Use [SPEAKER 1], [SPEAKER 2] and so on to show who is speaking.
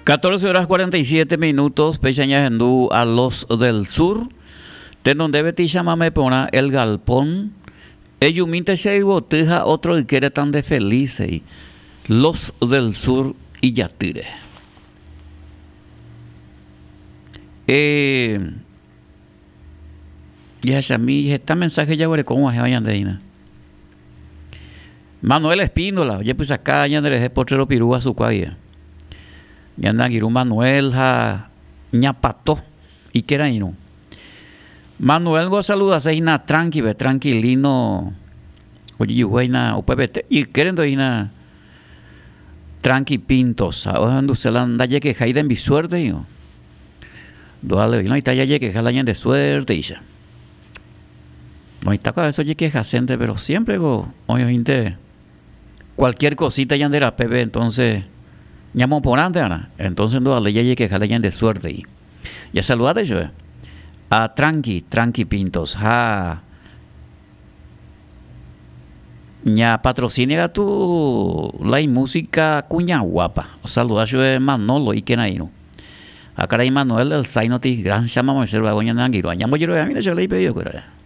[SPEAKER 1] 14 horas 47 minutos, pechañas endú a los del sur, de donde Betty llamame pona el galpón, eyuminte se boteja otro que quiere tan de felices, los del sur y yatire. Y a mí este mensaje ya veré cómo es vayan de ina. Manuel Espíndola, oye pues acá ya de potrero pirúa su cuaya. Ya andan Girú Manuel ja ñapató y que era ino. Manuel go saluda se ina tranquilino. Oye yo voy na UPBT y quieren do ina tranqui pintos. Ahora ando se la anda ya que jaida en mi suerte yo. Doale no está ya que jalañan de suerte y ya. No está con eso que jacente, pero siempre go oye gente cualquier cosita ya de la PB entonces llamo por antes, Ana. Entonces no le llegue que jalayan de suerte y ya saludate yo a tranqui pintos ja ña patrocina tu la música cuña guapa o saluda yo Manolo y quién ahí no acá hay Manuel del Zainoti gran llama Moisés Bagoña Nanguiro añamo yo a mí yo le he pedido